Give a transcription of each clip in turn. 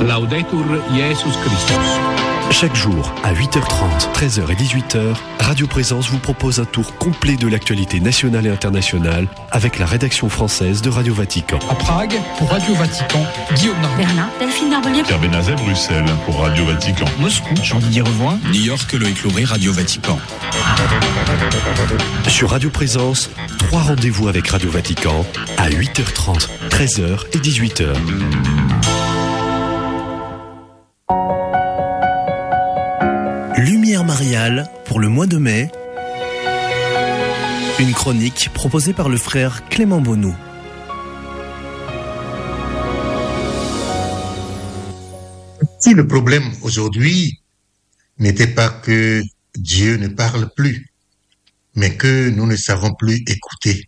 Laudetur Jesus Christus. Chaque jour, à 8h30, 13h et 18h, Radio Présence vous propose un tour complet de l'actualité nationale et internationale avec la rédaction française de Radio Vatican. À Prague, pour Radio Vatican, Guillaume Normand. Berlin, Delphine Darbelier. Pierre Benazet, Bruxelles, pour Radio Vatican. Moscou, Jean-Didier Revoin. New York, Loïc Lauré, Radio Vatican. Sur Radio Présence, 3 rendez-vous avec Radio Vatican à 8h30, 13h et 18h. Lumière mariale pour le mois de mai. Une chronique proposée par le frère Clément Bonnou. Si le problème aujourd'hui n'était pas que Dieu ne parle plus, mais que nous ne savons plus écouter.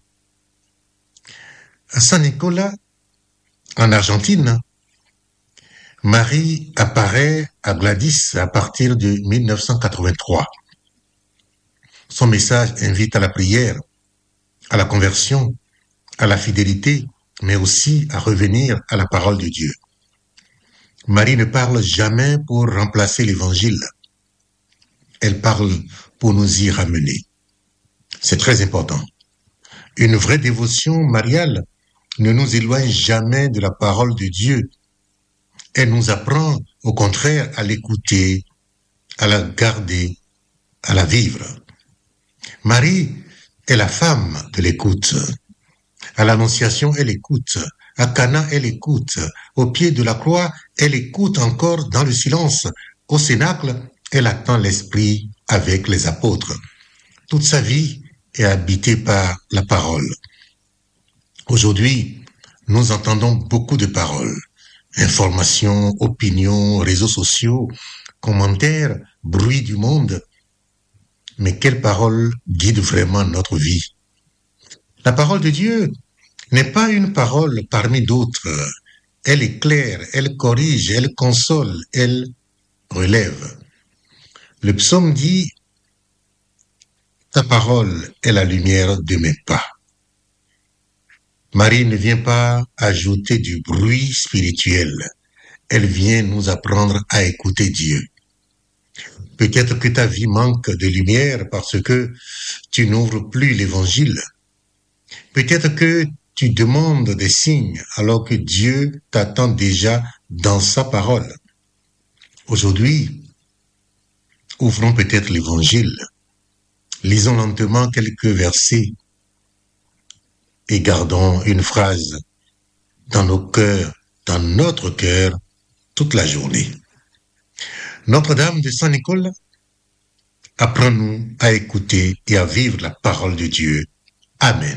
À San Nicolas, en Argentine, Marie apparaît à Gladys à partir de 1983. Son message invite à la prière, à la conversion, à la fidélité, mais aussi à revenir à la parole de Dieu. Marie ne parle jamais pour remplacer l'Évangile. Elle parle pour nous y ramener. C'est très important. Une vraie dévotion mariale ne nous éloigne jamais de la parole de Dieu. Elle nous apprend, au contraire, à l'écouter, à la garder, à la vivre. Marie est la femme de l'écoute. À l'Annonciation, elle écoute. À Cana, elle écoute. Au pied de la croix, elle écoute encore dans le silence. Au Cénacle, elle attend l'Esprit avec les apôtres. Toute sa vie est habitée par la parole. Aujourd'hui, nous entendons beaucoup de paroles. Informations, opinions, réseaux sociaux, commentaires, bruit du monde. Mais quelle parole guide vraiment notre vie? La parole de Dieu n'est pas une parole parmi d'autres. Elle est claire, elle corrige, elle console, elle relève. Le psaume dit « Ta parole est la lumière de mes pas ». Marie ne vient pas ajouter du bruit spirituel. Elle vient nous apprendre à écouter Dieu. Peut-être que ta vie manque de lumière parce que tu n'ouvres plus l'Évangile. Peut-être que tu demandes des signes alors que Dieu t'attend déjà dans sa parole. Aujourd'hui, ouvrons peut-être l'Évangile. Lisons lentement quelques versets et gardons une phrase dans nos cœurs, dans notre cœur, toute la journée. Notre-Dame de San Nicolas, apprends-nous à écouter et à vivre la parole de Dieu. Amen.